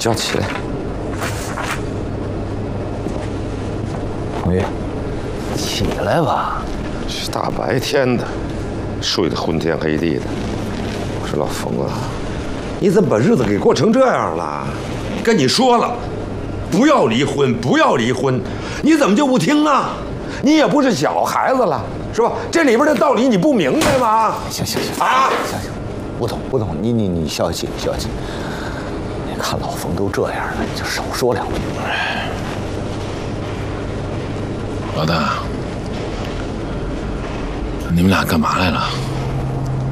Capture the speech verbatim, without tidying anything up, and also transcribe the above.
觉起来。 红玉，起来吧。 大白天的，睡得昏天黑地的。我说老冯啊，你怎么把日子给过成这样了？跟你说了，不要离婚，不要离婚，你怎么就不听啊？你也不是小孩子了，是吧？这里边的道理你不明白吗？ 行行行啊， 行行，不懂不懂，你你你消气消气。你看老冯都这样了，你就少说两句。 老大，你们俩干嘛来了？